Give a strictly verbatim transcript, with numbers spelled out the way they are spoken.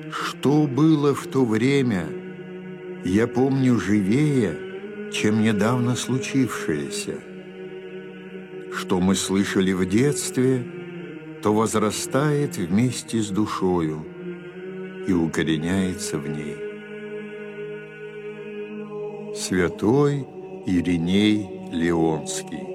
Что было в то время, я помню живее, чем недавно случившееся. Что мы слышали в детстве, то возрастает вместе с душою и укореняется в ней. Святой Ириней Леонский.